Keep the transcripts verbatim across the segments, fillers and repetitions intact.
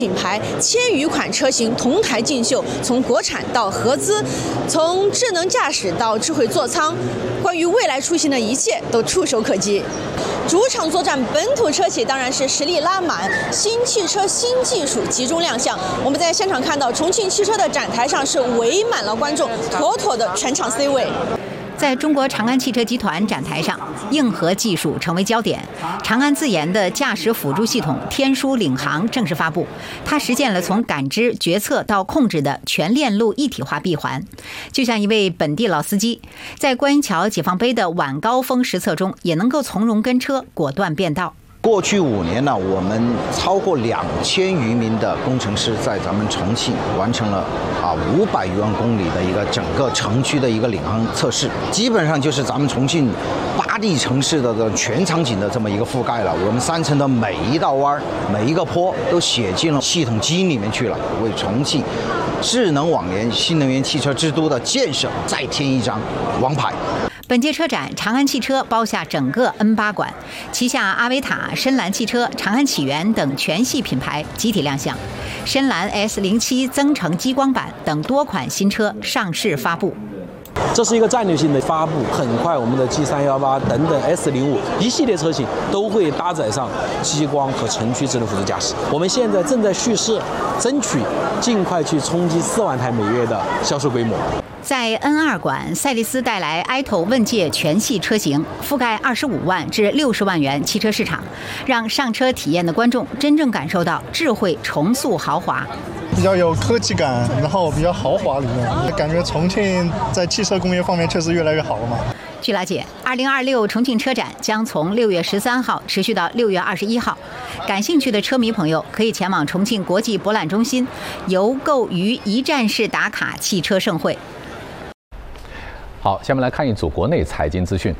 品牌千余款车型同台竞秀，从国产到合资，从智能驾驶到智慧座舱，关于未来出行的一切都触手可及。主场作战本土车企当然是实力拉满，新汽车新技术集中亮相。我们在现场看到重庆汽车的展台上是围满了观众，妥妥的全场 C 位。 在中国长安汽车集团展台上，硬核技术成为焦点。长安自研的驾驶辅助系统天书领航正式发布，它实现了从感知、决策到控制的全链路一体化闭环。就像一位本地老司机，在观音桥解放碑的晚高峰实测中，也能够从容跟车，果断变道。 过去五年呢，我们超过两千余名的工程师在咱们重庆完成了啊五百余万公里的一个整个城区的一个领航测试，基本上就是咱们重庆八地城市的全场景的这么一个覆盖了。我们山城的每一道弯、每一个坡都写进了系统基因里面去了，为重庆智能网联新能源汽车之都的建设再添一张王牌。 本届车展，长安汽车包下整个 N 八馆，旗下阿维塔、深蓝汽车、长安启源等全系品牌集体亮相，深蓝 S 零七 增程激光版等多款新车上市发布。 这是一个战略性的发布，很快我们的 G 三一八 等等 S 零五 一系列车型都会搭载上激光和城区智能辅助驾驶。我们现在正在蓄势，争取尽快去冲击四万台每月的销售规模。 在 N 二馆，赛力斯带来 i t o 问界全系车型，覆盖二十五万至六十万元汽车市场，让上车体验的观众真正感受到智慧重塑豪华。 比较有科技感，然后比较豪华里面，感觉重庆在汽车工业方面确实越来越好了嘛。 据了解，二零二六重庆车展将从六月十三号持续到六月二十一号。感兴趣的车迷朋友可以前往重庆国际博览中心，游购于一站式打卡汽车盛会。 好，下面来看一组国内财经资讯。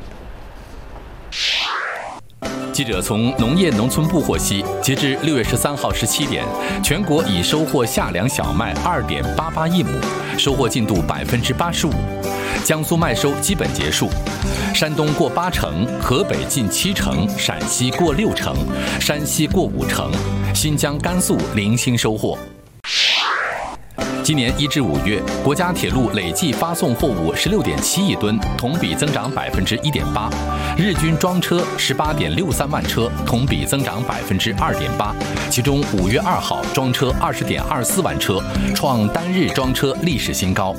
记者从农业农村部获悉，截至六月十三号十七点，全国已收获夏粮小麦二点八八亿亩，收获进度百分之八十五。江苏麦收基本结束，山东过八成，河北近七成，陕西过六成，山西过五成，新疆、甘肃零星收获。今年一至五月，国家铁路累计发送货物十六点七亿吨，同比增长百分之一点八；日均装车十八点六三万车，同比增长百分之二点八。其中五月二号装车二十点二四万车，创单日装车历史新高。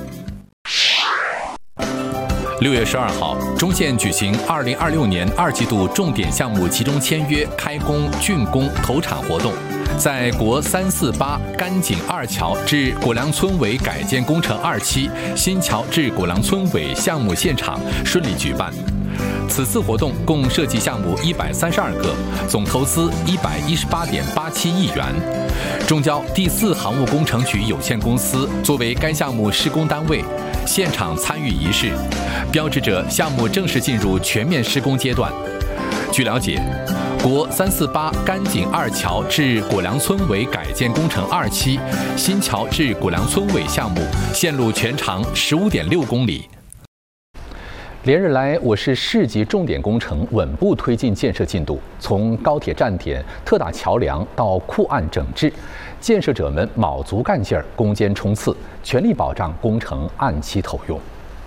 六月十二号，中线举行二零二六年二季度重点项目集中签约、开工、竣工、投产活动，在国三四八甘井二桥至果粮村委改建工程二期新桥至果粮村委项目现场顺利举办。此次活动共涉及项目一百三十二个，总投资一百一十八点八七亿元。中交第四航务工程局有限公司作为该项目施工单位，现场参与仪式，标志着项目正式进入全面施工阶段。据了解，国三四八甘井二桥至果粮村委改建工程二期新桥至果粮村委项目线路全长十五点六公里。 连日来，我市市级重点工程稳步推进建设进度，从高铁站点、特大桥梁到库岸整治，建设者们卯足干劲儿，攻坚冲刺，全力保障工程按期投用。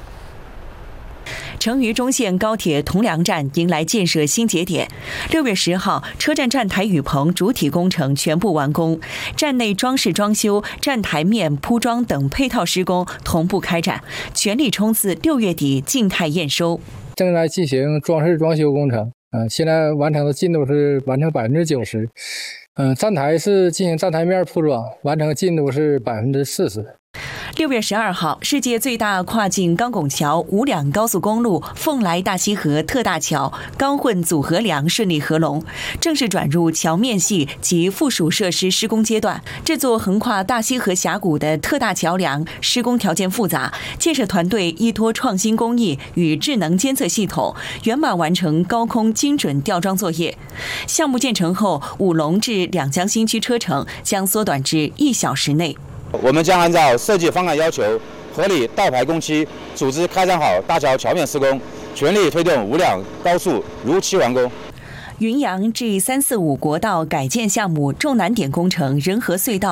成渝中线高铁铜梁站迎来建设新节点。六月十号，车站站台雨棚主体工程全部完工，站内装饰装修、站台面铺装等配套施工同步开展，全力冲刺六月底静态验收。 正在进行装饰装修工程，嗯、呃，现在完成的进度是完成百分之九十。嗯，站台是进行站台面铺装，完成进度是百分之四十。 六月十二号，世界最大跨境钢拱桥五两高速公路凤来大溪河特大桥钢混组合梁顺利合龙，正式转入桥面系及附属设施施工阶段。这座横跨大溪河峡谷的特大桥梁施工条件复杂，建设团队依托创新工艺与智能监测系统，圆满完成高空精准吊装作业。项目建成后，五龙至两江新区车程将缩短至一小时内。 我们将按照设计方案要求，合理倒排工期，组织开展好大桥桥面施工，全力推动五两高速如期完工。云阳 G 三四五国道改建项目重难点工程仁和隧道